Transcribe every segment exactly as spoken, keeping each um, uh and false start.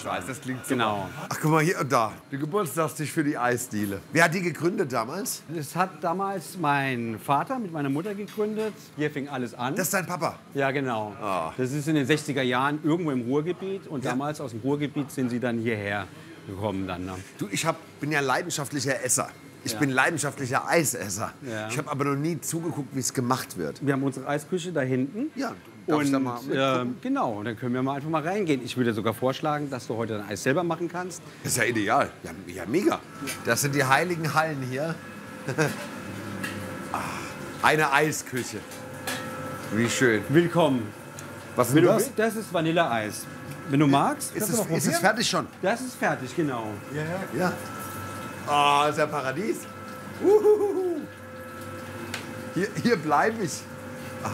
Geburtstagseis, das klingt super. Genau. Ach, guck mal hier und da, die Geburtstagstisch für die Eisdiele. Wer hat die gegründet damals? Das hat damals mein Vater mit meiner Mutter gegründet. Hier fing alles an. Das ist dein Papa? Ja, genau. Ah. Das ist in den sechziger Jahren irgendwo im Ruhrgebiet. Und Ja. damals aus dem Ruhrgebiet sind sie dann hierher gekommen. Dann, ne? Du, ich hab, bin ja leidenschaftlicher Esser. Ich Ja. bin leidenschaftlicher Eisesser. Ja. Ich habe aber noch nie zugeguckt, wie es gemacht wird. Wir haben unsere Eisküche da hinten. Ja, darf ich da Und mal äh, mitgucken? genau, und dann können wir mal einfach mal reingehen. Ich würde sogar vorschlagen, dass du heute dein Eis selber machen kannst. Das ist ja ideal. Ja, ja, mega. Das sind die heiligen Hallen hier. Ah, eine Eisküche. Wie schön. Willkommen. Was ist Wenn denn du, das? das ist Vanilleeis. Wenn du magst, Ist kannst es, du noch ist es probieren. fertig schon? Das ist fertig, genau. Ja. Oh, ist ja Paradies. Uhuhu. Hier, hier bleibe ich. Ah.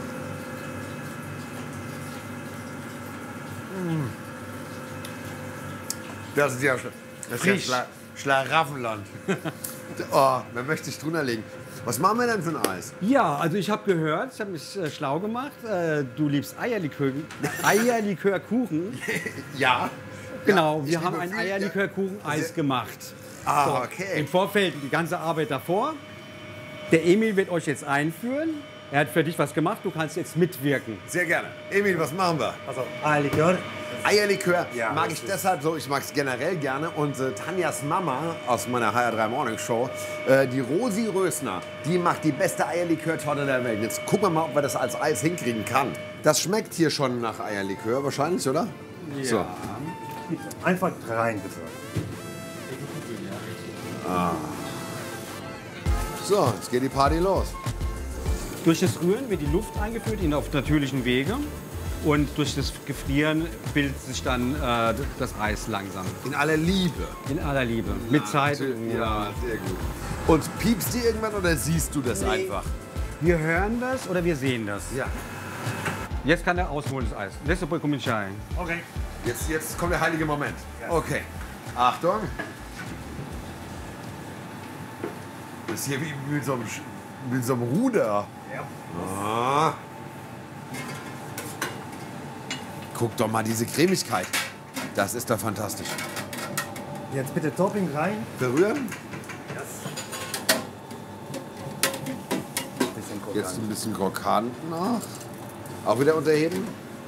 Mm. Das ist ja, sch- das ist ja Frisch. Schla Schlaraffenland. Oh, wer möchte sich drunter legen? Was machen wir denn für ein Eis? Ja, also ich habe gehört, ich habe mich äh, schlau gemacht. Äh, du liebst Eierlikör, Eierlikörkuchen. Ja. Genau, Ja, ich wir haben liebe ein viel- Eierlikörkuchen-Eis Sehr- gemacht. Ah, So, okay. Im Vorfeld die ganze Arbeit davor. Der Emil wird euch jetzt einführen. Er hat für dich was gemacht, du kannst jetzt mitwirken. Sehr gerne. Emil, was machen wir? Also Eierlikör. Eierlikör Ja, mag ich deshalb so, ich mag es generell gerne. Und äh, Tanjas Mama aus meiner H R drei Morning Show, äh, die Rosi Rösner, die macht die beste Eierlikör-Torte der Welt. Jetzt gucken wir mal, ob wir das als Eis hinkriegen kann. Das schmeckt hier schon nach Eierlikör wahrscheinlich, oder? Ja. So. Einfach rein, bitte. So, jetzt geht die Party los. Durch das Rühren wird die Luft eingeführt in auf natürlichen Wege. Und durch das Gefrieren bildet sich dann äh, das Eis langsam. In aller Liebe. In aller Liebe. Mit Zeit. Natürlich. Ja, sehr gut. Und piepst die irgendwann oder siehst du das einfach? Wir hören das oder wir sehen das. Ja. Jetzt kann er ausholen, das Eis. Letzte Poi cominciare. Okay. Jetzt, jetzt kommt der heilige Moment. Okay. Achtung. Das ist hier wie mit so einem, Sch- mit so einem Ruder. Ja. Ah. Guck doch mal diese Cremigkeit. Das ist doch fantastisch. Jetzt bitte Topping rein. Berühren. Bisschen Jetzt ein bisschen krokant noch. Auch wieder unterheben.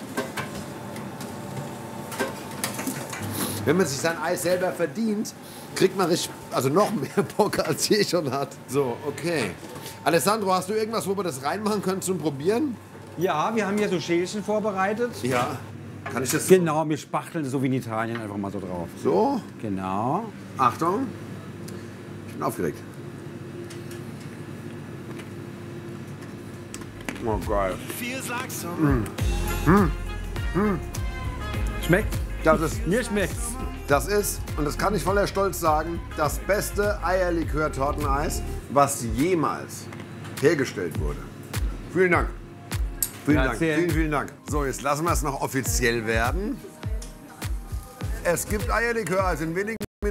Wenn man sich sein Eis selber verdient, kriegt man richtig, also noch mehr Bock, als je schon hat. So, okay. Alessandro, hast du irgendwas, wo wir das reinmachen können zum Probieren? Ja, wir haben hier so Schälchen vorbereitet. Ja. Kann ich das Genau, wir spachteln so wie in Italien einfach mal so drauf. so? Genau. Achtung. Ich bin aufgeregt. Oh, geil. Schmeckt? Das ist, Mir schmeckt's. das ist, und das kann ich voller Stolz sagen, das beste Eierlikör-Torteneis, was jemals hergestellt wurde. Vielen Dank. Vielen Dank. Grazie. Vielen, vielen Dank. So, jetzt lassen wir es noch offiziell werden. Es gibt Eierlikör, also in wenigen